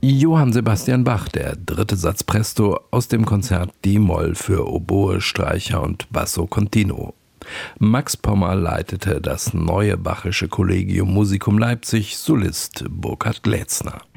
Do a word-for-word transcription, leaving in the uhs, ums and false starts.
Johann Sebastian Bach, der dritte Satz Presto aus dem Konzert D-Moll für Oboe, Streicher und Basso Continuo. Max Pommer leitete das neue Bachische Collegium Musicum Leipzig, Solist Burkhard Glätzner.